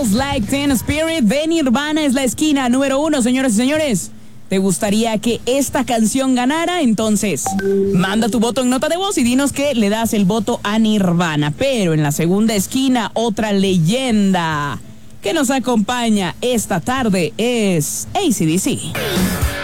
Smells Like Teen Spirit de Nirvana es la esquina número 1, señoras y señores. ¿Te gustaría que esta canción ganara? Entonces, manda tu voto en nota de voz y dinos que le das el voto a Nirvana. Pero en la segunda esquina, otra leyenda que nos acompaña esta tarde es AC/DC.